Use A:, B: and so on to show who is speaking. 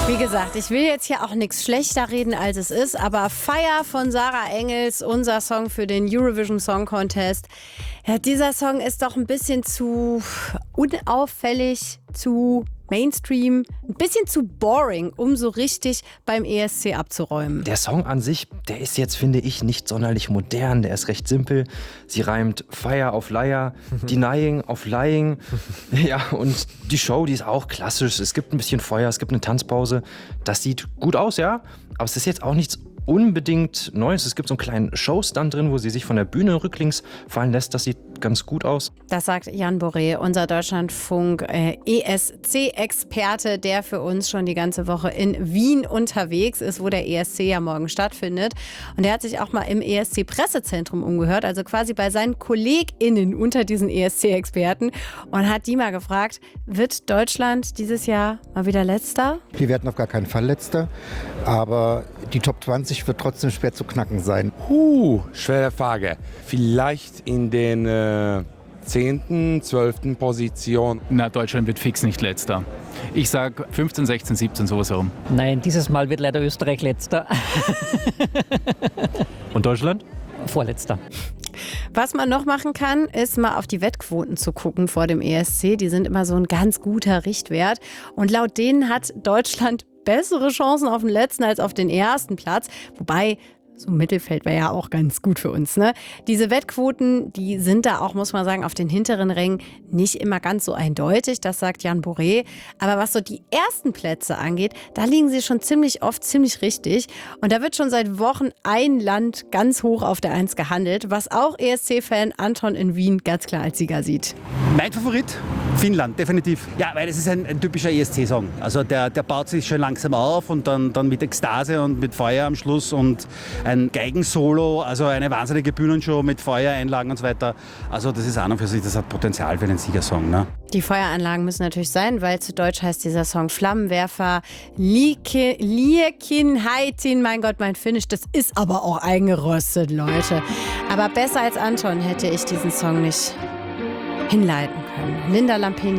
A: Wie gesagt, ich will jetzt hier auch nichts schlechter reden, als es ist, aber Fire von Sarah Engels, unser Song für den Eurovision Song Contest. Ja, dieser Song ist doch ein bisschen zu unauffällig, zu Mainstream, ein bisschen zu boring, um so richtig beim ESC abzuräumen.
B: Der Song an sich, der ist jetzt, finde ich, nicht sonderlich modern. Der ist recht simpel. Sie reimt Fire auf Liar, Denying auf Lying. Ja, und die Show, die ist auch klassisch. Es gibt ein bisschen Feuer, es gibt eine Tanzpause. Das sieht gut aus, ja. Aber es ist jetzt auch nichts unbedingt Neues. Es gibt so einen kleinen Showstand drin, wo sie sich von der Bühne rücklings fallen lässt. Das sieht ganz gut aus.
A: Das sagt Jan Boré, unser Deutschlandfunk ESC-Experte, der für uns schon die ganze Woche in Wien unterwegs ist, wo der ESC ja morgen stattfindet. Und er hat sich auch mal im ESC-Pressezentrum umgehört, also quasi bei seinen KollegInnen unter diesen ESC-Experten, und hat die mal gefragt, wird Deutschland dieses Jahr mal wieder Letzter?
C: Wir werden auf gar keinen Fall Letzter, aber die Top 20 wird trotzdem schwer zu knacken sein.
D: Schwere Frage. Vielleicht in den 10., 12. Position.
E: Na, Deutschland wird fix nicht Letzter. Ich sag 15, 16, 17, sowas herum.
F: Nein, dieses Mal wird leider Österreich Letzter.
B: Und Deutschland?
F: Vorletzter.
A: Was man noch machen kann, ist mal auf die Wettquoten zu gucken vor dem ESC. Die sind immer so ein ganz guter Richtwert. Und laut denen hat Deutschland bessere Chancen auf den letzten als auf den ersten Platz. Wobei, so ein Mittelfeld wäre ja auch ganz gut für uns, ne? Diese Wettquoten, die sind da auch, muss man sagen, auf den hinteren Rängen nicht immer ganz so eindeutig. Das sagt Jan Boré. Aber was so die ersten Plätze angeht, da liegen sie schon ziemlich oft ziemlich richtig. Und da wird schon seit Wochen ein Land ganz hoch auf der 1 gehandelt, was auch ESC-Fan Anton in Wien ganz klar als Sieger sieht.
G: Mein Favorit? Finnland, definitiv. Ja, weil es ist ein typischer ESC-Song. Also der baut sich schön langsam auf und dann mit Ekstase und mit Feuer am Schluss und ein Geigensolo, also eine wahnsinnige Bühnenshow mit Feuereinlagen und so weiter. Also das ist an und für sich, das hat Potenzial für einen Siegersong. Ne?
A: Die Feueranlagen müssen natürlich sein, weil zu Deutsch heißt dieser Song Flammenwerfer. Liekin Haitin, mein Gott, mein Finnisch, das ist aber auch eingerostet, Leute. Aber besser als Anton hätte ich diesen Song nicht hinleiten können. Linda Lampeni.